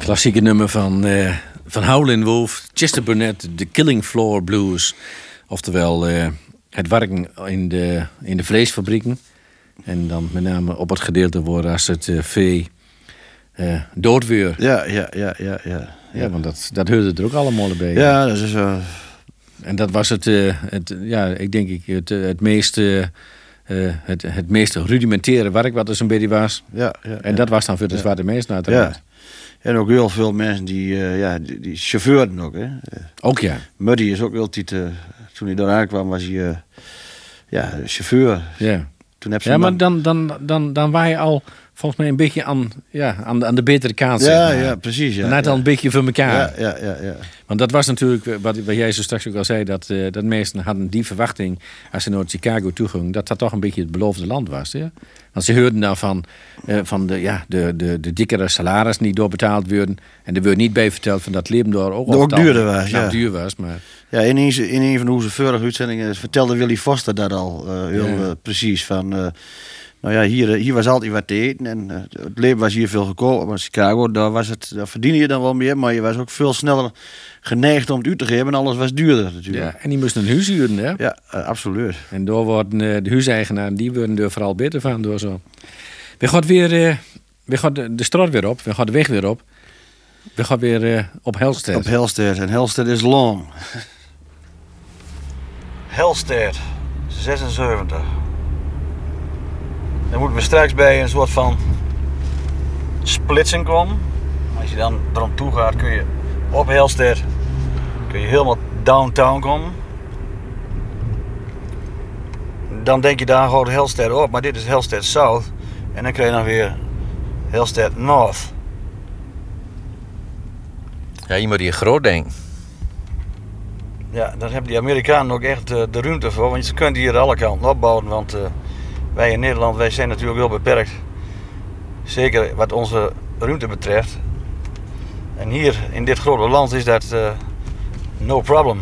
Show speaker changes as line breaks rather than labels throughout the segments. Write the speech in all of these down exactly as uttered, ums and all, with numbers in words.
klassieke nummer van, uh, van Howlin' Wolf, Chester Burnett, The Killing Floor Blues. Oftewel uh, het werken in de, in de vleesfabrieken. En dan met name op het gedeelte waar als het uh, vee uh, doodweer.
Ja, ja, ja, ja, ja.
Ja, ja, want dat, dat hoorde er ook allemaal bij.
Ja, dat is... Uh...
En dat was het, uh, het ja, ik denk ik, het, het meest... Uh, Uh, het, het meest rudimentaire werk wat er zo'n beetje was.
Ja, ja,
en
ja.
dat was dan voor de ja. zwarte mensen uiteraard.
Ja. En ook heel veel mensen die, uh, ja, die, die chauffeurden ook. Hè. Uh,
ook ja.
Muddy is ook altijd, uh, toen hij daar aankwam was hij uh, ja, chauffeur.
Ja,
toen heb
ja maar dan, dan, dan, dan was je al volgens mij een beetje aan, ja, aan, aan de betere kant.
Ja,
zeg maar.
ja, precies. Ja,
dan had
ja.
al een beetje voor elkaar.
Ja, ja, ja, ja.
Want dat was natuurlijk, wat, wat jij zo straks ook al zei, dat, uh, dat mensen hadden die verwachting als ze naar Chicago toe gingen, dat dat toch een beetje het beloofde land was. Ja? Want ze hoorden dan van, uh, van de, ja, de, de, de dikkere salarissen die doorbetaald werden. En er werd niet bij verteld van dat leven door ook,
ook duurder was.
Ja,
ja.
duur was. Maar...
Ja, in een, in een van onze vorige uitzendingen vertelde Willy Foster dat al uh, heel ja. uh, precies. Van, uh, nou ja, hier, hier was altijd wat te eten en uh, het leven was hier veel goedkoper. Maar in Chicago, daar, was het, daar verdiende je dan wel meer, maar je was ook veel sneller geneigd om het uit te geven en alles was duurder natuurlijk.
Ja, en die moesten een huis huren, hè?
Ja, uh, absoluut.
En door worden uh, de huiseigenaren, die worden er vooral beter van door zo. We gaan weer, uh, we gaan de, de straat weer op, we gaan de weg weer op. We gaan weer uh, op Helstedt.
Op Helstedt, en Helstedt is long. Helstedt, zesenzeventig. Dan moeten we straks bij een soort van splitsing komen. Als je dan erom toe gaat, kun je op Helstedt kun je helemaal downtown komen. Dan denk je daar houdt Helstedt op, maar dit is Helstedt South. En dan krijg je dan weer Helstedt North.
Ja, je moet hier groot denken.
Ja, daar hebben die Amerikanen ook echt uh, de ruimte voor, want ze kunnen hier alle kanten opbouwen, want uh, wij in Nederland, wij zijn natuurlijk heel beperkt. Zeker wat onze ruimte betreft. En hier in dit grote land is dat uh, no problem.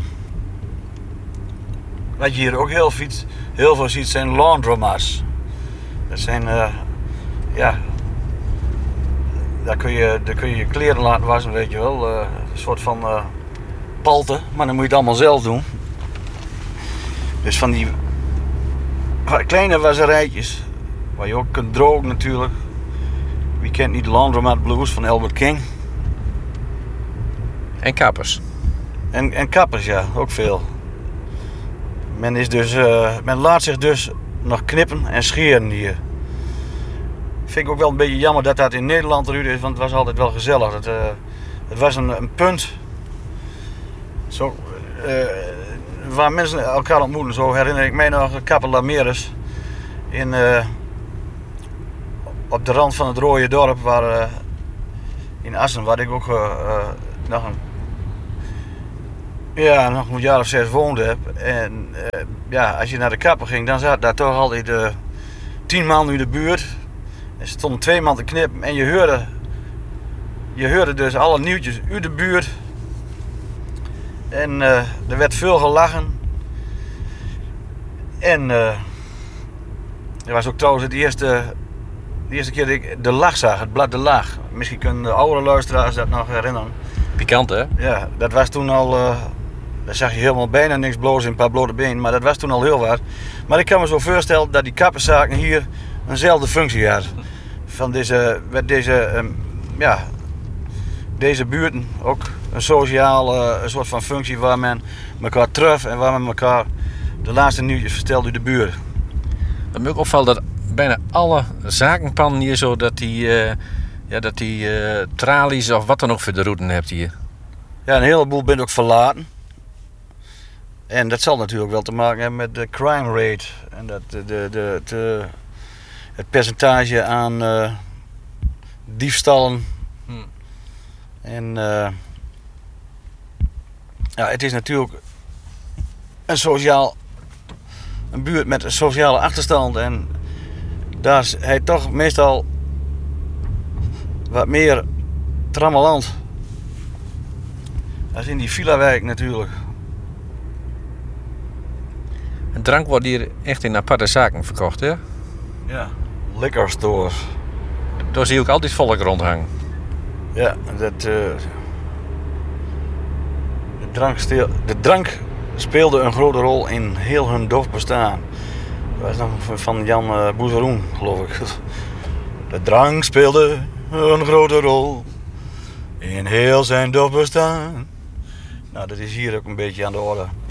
Wat je hier ook heel, fiets, heel veel ziet zijn laundromats. Dat zijn, uh, ja, daar kun, je, daar kun je je kleren laten wassen, weet je wel. Uh, een soort van uh, palte, maar dan moet je het allemaal zelf doen. Dus van die kleine wasserijtjes, waar je ook kunt drogen natuurlijk. Wie kent niet de Laundromat Blues van Albert King?
En kappers.
En, en kappers, ja, ook veel. Men, is dus, uh, men laat zich dus nog knippen en scheren hier. Vind ik ook wel een beetje jammer dat dat in Nederland eruit is, want het was altijd wel gezellig. Het, uh, het was een, een punt zo, uh, waar mensen elkaar ontmoeten. Zo herinner ik mij nog Kapel Lameres in, uh, op de rand van het Rode Dorp, waar, uh, in Assen, waar ik ook uh, uh, nog een Ja, nog een jaar of zes woonde heb. En uh, ja, als je naar de kapper ging, dan zat daar toch altijd uh, tien man in de buurt. Er stonden twee man te knippen en je hoorde, je hoorde dus alle nieuwtjes uit de buurt. En uh, er werd veel gelachen. En uh, er was ook trouwens het eerste, de eerste keer dat ik De Lach zag, het blad De Lach. Misschien kunnen de oudere luisteraars dat nog herinneren.
Pikant, hè?
Ja, dat was toen al, uh, daar zag je helemaal bijna niks bloos in een paar blote benen, maar dat was toen al heel wat. Maar ik kan me zo voorstellen dat die kapperszaken hier eenzelfde functie hadden. Van deze, deze, um, ja, deze buurten ook een sociale een soort van functie waar men elkaar treft en waar men elkaar de laatste nieuwtjes vertelt uit de buurt.
Wat me ook opvalt dat bijna alle zakenpannen hier zo dat die, uh, ja, dat die uh, tralies of wat dan ook voor de routen hebt hier.
Ja, een heleboel bent ook verlaten. En dat zal natuurlijk wel te maken hebben met de crime rate. En dat de, de, de, de, het percentage aan uh, diefstallen. Hmm. En uh, ja, het is natuurlijk een sociaal, een buurt met een sociale achterstand. En daar is hij toch meestal wat meer trammeland. Dat is in die villa-wijk natuurlijk.
En drank wordt hier echt in aparte zaken verkocht, hè?
Ja, liquor stores.
Daar zie je ook altijd volk rondhangen.
Ja, dat, uh, de, drank steel, de drank speelde een grote rol in heel hun dof bestaan. Dat was nog van Jan uh, Boezeroen, geloof ik. De drank speelde een grote rol in heel zijn dof bestaan. Nou, dat is hier ook een beetje aan de orde.